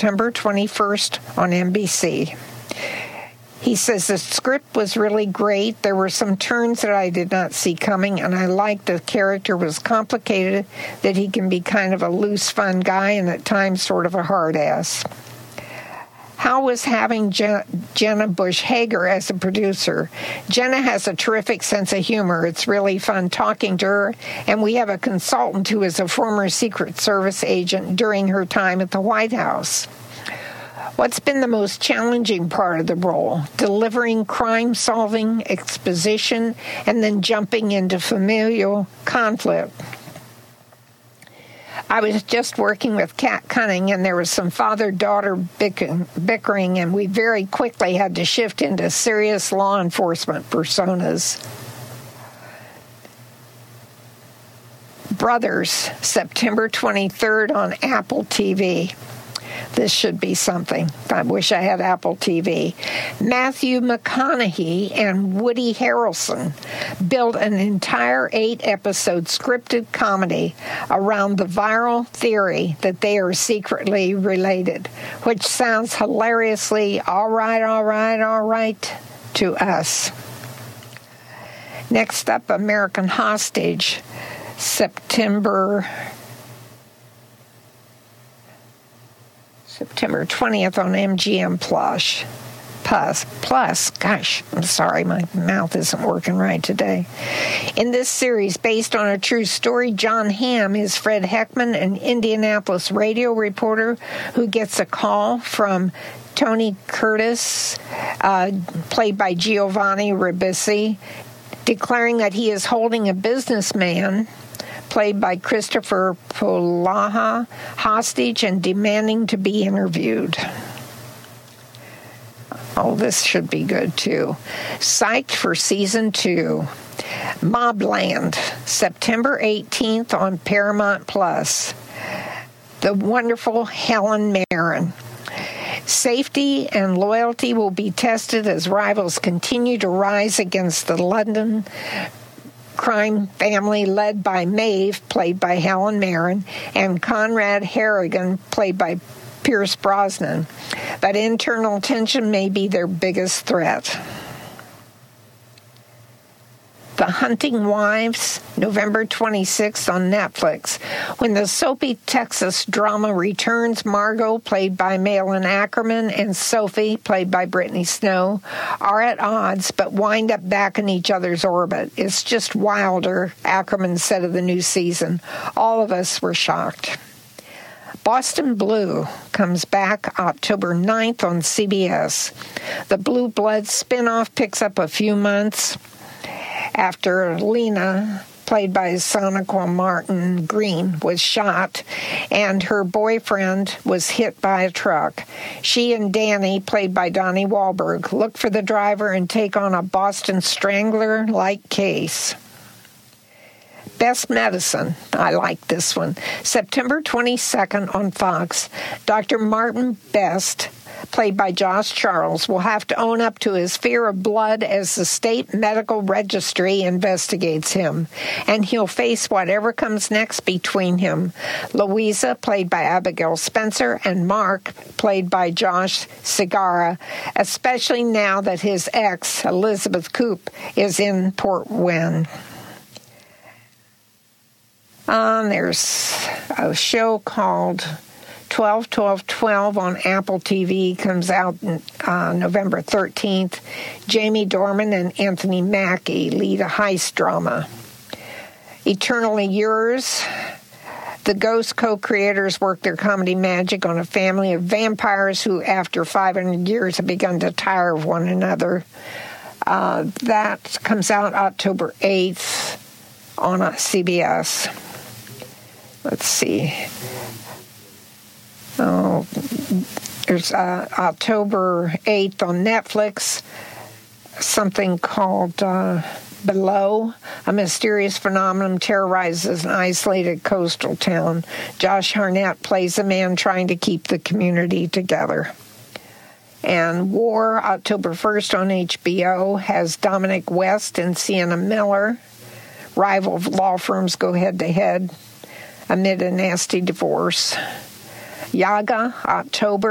September 21st on NBC. He says the script was really great. There were some turns that I did not see coming, and I liked the character was complicated, that he can be kind of a loose, fun guy and at times sort of a hard ass. How was having Jenna Bush Hager as a producer? Jenna has a terrific sense of humor. It's really fun talking to her, and we have a consultant who is a former Secret Service agent during her time at the White House. What's been the most challenging part of the role? Delivering crime-solving exposition and then jumping into familial conflict. I was just working with Kat Cunning, and there was some father-daughter bickering, and we very quickly had to shift into serious law enforcement personas. Brothers, September 23rd on Apple TV. This should be something. I wish I had Apple TV. Matthew McConaughey and Woody Harrelson built an entire 8-episode scripted comedy around the viral theory that they are secretly related, which sounds hilariously all right to us. Next up, American Hostage, September 20th on MGM Plus. Gosh, I'm sorry, my mouth isn't working right today. In this series, based on a true story, John Hamm is Fred Heckman, an Indianapolis radio reporter who gets a call from Tony Curtis, played by Giovanni Ribisi, declaring that he is holding a businessman played by Christopher Polaha, hostage and demanding to be interviewed. Oh, this should be good, too. Psyched for Season 2. Mobland, September 18th on Paramount+. The wonderful Helen Mirren. Safety and loyalty will be tested as rivals continue to rise against the London crime family led by Maeve, played by Helen Mirren, and Conrad Harrigan, played by Pierce Brosnan. But internal tension may be their biggest threat. The Hunting Wives, November 26th on Netflix. When the soapy Texas drama returns, Margot, played by Malin Ackerman, and Sophie, played by Brittany Snow, are at odds but wind up back in each other's orbit. It's just wilder, Ackerman said of the new season. All of us were shocked. Boston Blue comes back October 9th on CBS. The Blue Bloods spinoff picks up a few months after Lena, played by Sonequa Martin Green, was shot and her boyfriend was hit by a truck. She and Danny, played by Donnie Wahlberg, look for the driver and take on a Boston Strangler-like case. Best Medicine. I like this one. September 22nd on Fox. Dr. Martin Best, played by Josh Charles, will have to own up to his fear of blood as the state medical registry investigates him, and he'll face whatever comes next between him. Louisa, played by Abigail Spencer, and Mark, played by Josh Segarra, especially now that his ex, Elizabeth Coop, is in Port Wynne. There's a show called 12-12-12 on Apple TV, comes out November 13th. Jamie Dornan and Anthony Mackie lead a heist drama. Eternally Yours. The Ghost co-creators work their comedy magic on a family of vampires who, after 500 years, have begun to tire of one another. That comes out October 8th on CBS. Let's see. Oh, there's October 8th on Netflix, something called Below. A mysterious phenomenon terrorizes an isolated coastal town. Josh Hartnett plays a man trying to keep the community together. And War, October 1st on HBO, has Dominic West and Sienna Miller. Rival law firms go head-to-head amid a nasty divorce. Yaga, October